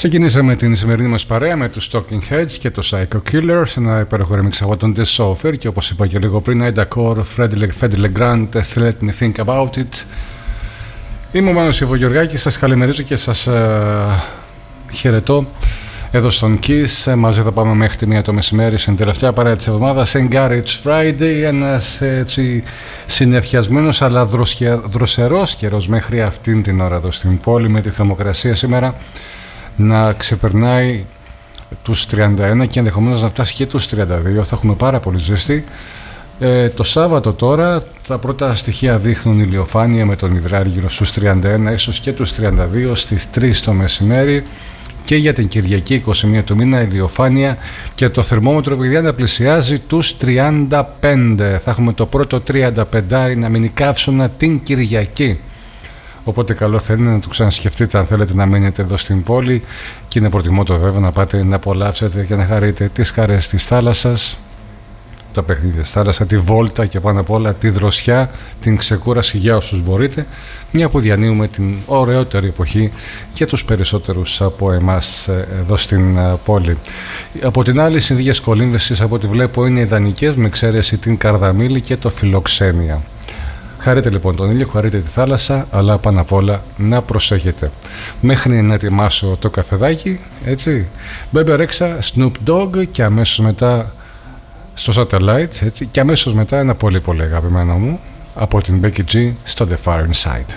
Ξεκινήσαμε την σημερινή μας παρέα με τους Talking Heads και το Psycho Killers, ένα υπέροχο remix από τον The Sofer και όπως είπα και λίγο πριν, Ida Core, Freddie Legrand, Let Me Think About It. Είμαι ο Μάνος Ιβογεωργάκης, σας καλημερίζω και σας χαιρετώ εδώ στον Kiss. Μαζί θα πάμε μέχρι τη 1 το μεσημέρι στην τελευταία παρέα της εβδομάδας, Encourage Friday, ένας έτσι συννεφιασμένος αλλά δροσερός καιρός μέχρι αυτήν την ώρα εδώ στην πόλη, με τη θερμοκρασία σήμερα να ξεπερνάει τους 31 και ενδεχομένως να φτάσει και τους 32. Θα έχουμε πάρα πολύ ζέστη. Το Σάββατο τώρα τα πρώτα στοιχεία δείχνουν ηλιοφάνεια με τον υδράρι γύρω στους 31, ίσως και τους 32 στις 3 το μεσημέρι, και για την Κυριακή 21 του μήνα ηλιοφάνεια και το θερμόμετρο, παιδιά, να πλησιάζει τους 35. Θα έχουμε το πρώτο 35 να μείνει καύσωνα την Κυριακή. Οπότε καλό θα είναι να το ξανασκεφτείτε αν θέλετε να μείνετε εδώ στην πόλη, και είναι προτιμότερο βέβαια να πάτε να απολαύσετε και να χαρείτε τις χαρές της θάλασσας, τα παιχνίδια της θάλασσα, τη βόλτα και πάνω απ' όλα τη δροσιά, την ξεκούραση για όσους μπορείτε, μια που διανύουμε την ωραιότερη εποχή για τους περισσότερους από εμάς εδώ στην πόλη. Από την άλλη, οι συνθήκες κολύμβησης από ό,τι βλέπω είναι ιδανικές, με εξαίρεση την Καρδαμήλη και το Φιλοξένεια. Χαρείτε λοιπόν τον ήλιο, χαρείτε τη θάλασσα, αλλά πάνω απ' όλα να προσέχετε. Μέχρι να ετοιμάσω το καφεδάκι, έτσι, Bebe Rexha, Snoop Dogg και αμέσως μετά στο Satellite, έτσι, και αμέσως μετά ένα πολύ πολύ αγαπημένο μου από την Becky G στο The Far Inside.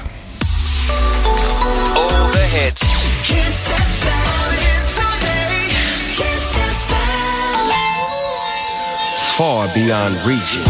All the hits. Far beyond reaching.